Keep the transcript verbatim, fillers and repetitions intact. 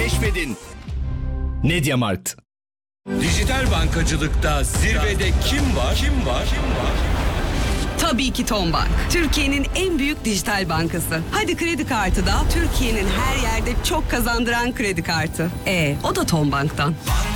keşfedin. Mediamarkt. Dijital bankacılıkta zirvede kim var? Kim var? Kim var? Tabii ki Tombank. Türkiye'nin en büyük dijital bankası. Hadi kredi kartı da Türkiye'nin her yerde çok kazandıran kredi kartı. E, o da Tombank'tan.